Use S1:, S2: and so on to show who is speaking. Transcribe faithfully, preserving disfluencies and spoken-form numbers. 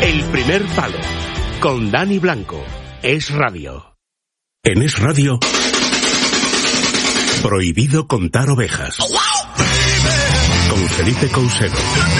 S1: El primer palo, con Dani Blanco. Es Radio.
S2: En Es Radio, prohibido contar ovejas. Con Felipe Cousedo.